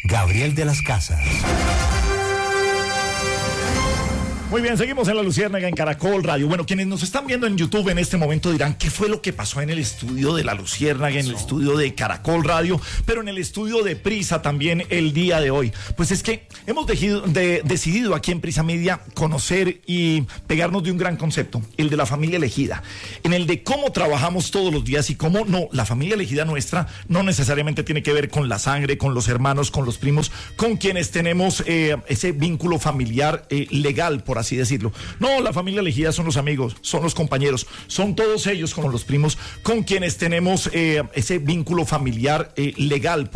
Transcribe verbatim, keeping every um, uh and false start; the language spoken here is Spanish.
Gabriel de las Casas. Muy bien, seguimos en La Luciérnaga en Caracol Radio. Bueno, quienes nos están viendo en YouTube en este momento dirán qué fue lo que pasó en el estudio de La Luciérnaga, en el estudio de Caracol Radio, pero en el estudio de Prisa también el día de hoy. Pues es que hemos dejido, de, decidido aquí en Prisa Media conocer y pegarnos de un gran concepto, el de la familia elegida, en el de cómo trabajamos todos los días y cómo no, la familia elegida nuestra no necesariamente tiene que ver con la sangre, con los hermanos, con los primos, con quienes tenemos eh, ese vínculo familiar eh, legal, por así decirlo. No, la familia elegida son los amigos, son los compañeros, son todos ellos como los primos con quienes tenemos eh, ese vínculo familiar eh, legal.